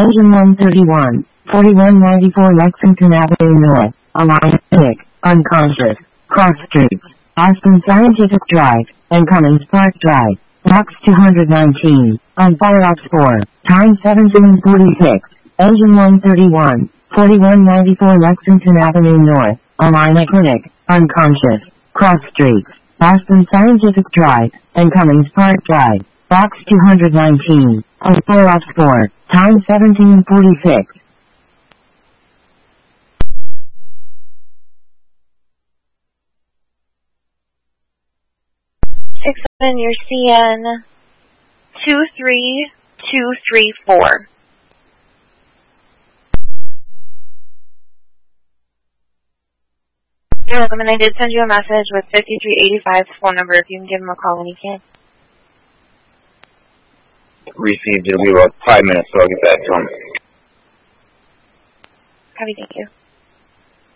Engine 131, 4194 Lexington Avenue North, Alliance Clinic, unconscious, cross streets, Austin Scientific Drive, and Cummins Park Drive, box 219, on Fire Ops 4, time 1746, Engine 131, 4194 Lexington Avenue North, Alliance Clinic, unconscious, cross streets, Austin Scientific Drive, and Cummins Park Drive, box 219, on Fire Ops 4, time 1746. 67, your CN 23234. You're welcome, and I did send you a message with 5385's phone number if you can give him a call when you can. Received. It'll be about 5 minutes, so I'll get back to him. Copy, thank you.